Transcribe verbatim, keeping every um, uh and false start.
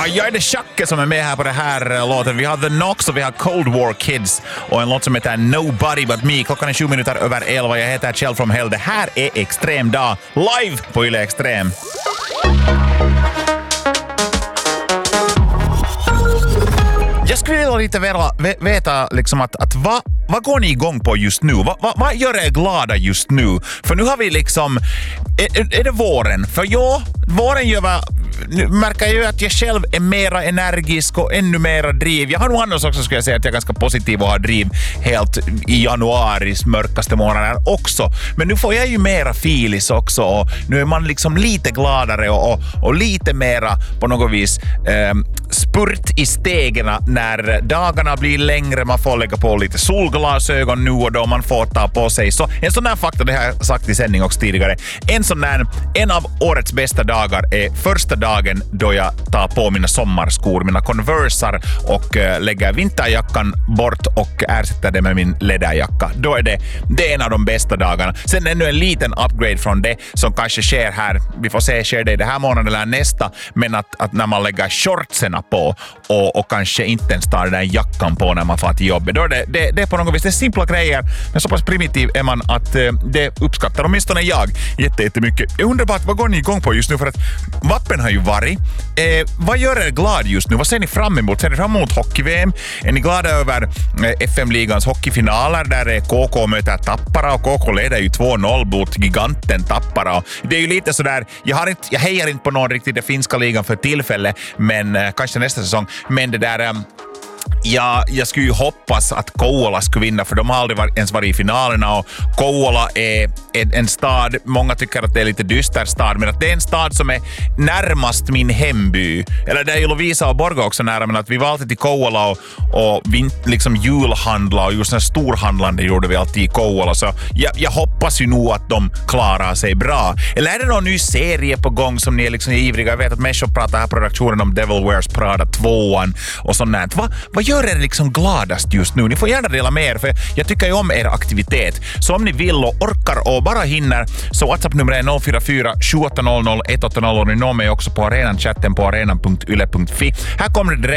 Ja, jag är det Shacke som är med här på det här låten. Vi har The Knox och vi har Cold War Kids och en låt som heter Nobody But Me. Klockan är tjugo minuter över elva. Jag heter Kjell from Hell. Det här är Extrem dag live på Yle Extrem. Jag skulle vilja lite veta liksom att, att vad, vad går ni igång på just nu? Vad, vad, vad gör er glada just nu? För nu har vi liksom... Är, är det våren? För ja, våren gör vad... Nu märker jag ju att jag själv är mera energisk och ännu mera driv. Jag har nog annars också skulle jag säga att jag är ganska positiv och har driv helt i januaris mörkaste månader också. Men nu får jag ju mera filis också och nu är man liksom lite gladare och, och, och lite mera på något vis eh, spurt i stegen när dagarna blir längre. Man får lägga på lite solglasögon nu och då man får ta på sig. Så en sån här fakta, det har jag sagt i sändning också tidigare. En sån här, en av årets bästa dagar är första dagen då jag tar på mina sommarskor, mina Conversar och uh, lägger vinterjackan bort och ersätter det med min läderjacka. Då är det, det är en av de bästa dagarna. Sen ännu en liten upgrade från det som kanske sker här, vi får se, sker det det här månaden eller nästa, men att, att när man lägger shortserna på och, och kanske inte ens tar den där jackan på när man får till jobbet, då är det, det, det är på något vis, det är simpla grejer, men så pass primitiv är man att uh, det uppskattar åtminstone jag jätte, jättemycket. Jag undrar bara, vad går ni igång på just nu? För att vappen har ju varit. Eh, vad gör er glad just nu? Vad ser ni fram emot? Ser ni fram emot hockey-V M? Är ni glada över eh, F M-ligans hockeyfinaler där K K möter Tappara och K K leder ju två noll mot giganten Tappara. Det är ju lite sådär, jag, har inte, jag hejar inte på någon riktigt den finska ligan för tillfället, men eh, kanske nästa säsong. Men det där... Eh, Ja, jag skulle ju hoppas att Kouvola skulle vinna, för de har aldrig varit, ens varit i finalerna och Kouvola är en, en stad, många tycker att det är lite dyster stad, men att det är en stad som är närmast min hemby. Eller det är ju Lovisa och Borgå också nära, men att vi var alltid i Kouvola och, och vi liksom julhandla och just den storhandlande gjorde vi alltid i Kouvola, så jag, jag hoppas ju nog att de klarar sig bra. Eller är det någon ny serie på gång som ni är liksom ivriga? Jag vet att människor pratar här på redaktionen om Devil Wears Prada tvåan och sånt där. Va, vad gör er liksom gladast just nu? Ni får gärna dela med er, för jag tycker ju om er aktivitet. Så om ni vill och orkar och bara hinner, så WhatsApp-numret är noll fyra fyra sju åtta noll noll ett åtta noll och ni når mig också på arenan, chatten på arenan punkt yle punkt fi. Här kommer det direkt